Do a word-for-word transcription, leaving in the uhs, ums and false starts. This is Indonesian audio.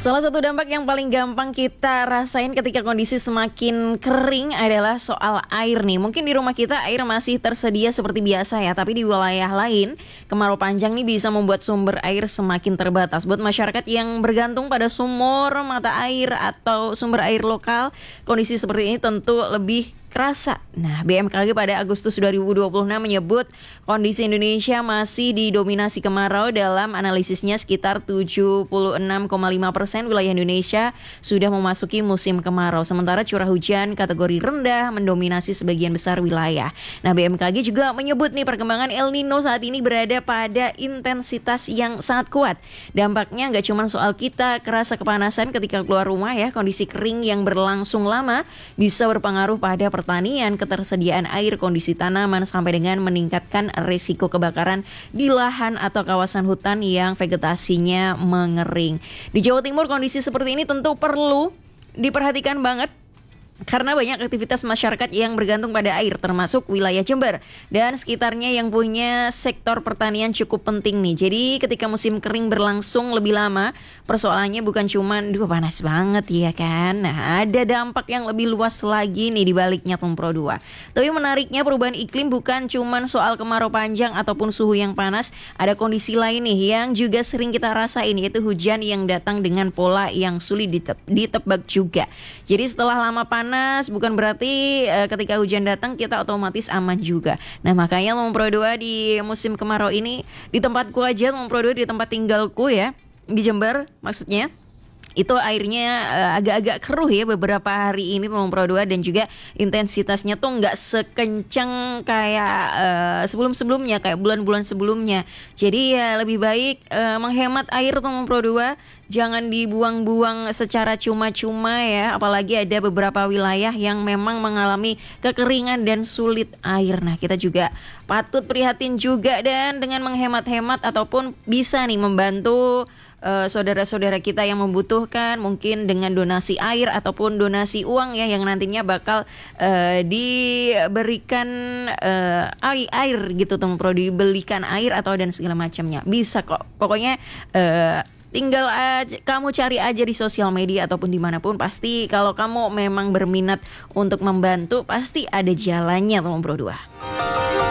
Salah satu dampak yang paling gampang kita rasain ketika kondisi semakin kering adalah soal air nih. Mungkin di rumah kita air masih tersedia seperti biasa ya, tapi di wilayah lain kemarau panjang nih bisa membuat sumber air semakin terbatas. Buat masyarakat yang bergantung pada sumur mata air atau sumber air lokal, kondisi seperti ini tentu lebih kerasa. Nah, B M K G pada Agustus dua ribu dua puluh enam menyebut kondisi Indonesia masih didominasi kemarau. Dalam analisisnya sekitar tujuh puluh enam koma lima persen wilayah Indonesia sudah memasuki musim kemarau. Sementara curah hujan kategori rendah mendominasi sebagian besar wilayah. Nah, B M K G juga menyebut nih perkembangan El Nino saat ini berada pada intensitas yang sangat kuat. Dampaknya nggak cuma soal kita kerasa kepanasan ketika keluar rumah ya, kondisi kering yang berlangsung lama bisa berpengaruh pada pertanian, ketersediaan air, kondisi tanaman, sampai dengan meningkatkan risiko kebakaran di lahan atau kawasan hutan yang vegetasinya mengering. Di Jawa Timur kondisi seperti ini tentu perlu diperhatikan banget, karena banyak aktivitas masyarakat yang bergantung pada air, termasuk wilayah Jember dan sekitarnya yang punya sektor pertanian cukup penting nih. Jadi ketika musim kering berlangsung lebih lama, persoalannya bukan cuman duh panas banget ya kan. Nah, ada dampak yang lebih luas lagi nih di baliknya Tumpro dua. Tapi menariknya perubahan iklim bukan cuman soal kemarau panjang ataupun suhu yang panas, ada kondisi lain nih yang juga sering kita rasain, yaitu hujan yang datang dengan pola yang sulit ditep- ditebak juga. Jadi setelah lama panas Panas bukan berarti uh, ketika hujan datang kita otomatis aman juga. Nah, makanya Tumpro dua di musim kemarau ini di tempatku aja, Tumpro dua di tempat tinggalku ya, di Jember maksudnya, itu airnya uh, agak-agak keruh ya beberapa hari ini Tumpro dua, dan juga intensitasnya tuh nggak sekencang kayak uh, sebelum-sebelumnya, kayak bulan-bulan sebelumnya. Jadi ya lebih baik uh, menghemat air Tumpro dua, jangan dibuang-buang secara cuma-cuma ya, apalagi ada beberapa wilayah yang memang mengalami kekeringan dan sulit air. Nah, kita juga patut prihatin juga, dan dengan menghemat-hemat ataupun bisa nih membantu Uh, saudara-saudara kita yang membutuhkan, mungkin dengan donasi air ataupun donasi uang ya, yang nantinya bakal uh, diberikan uh, air, air gitu Tumpro, dibelikan air atau dan segala macamnya. Bisa kok. Pokoknya uh, tinggal aja, kamu cari aja di sosial media ataupun dimanapun, pasti kalau kamu memang berminat untuk membantu, pasti ada jalannya Tumpro dua.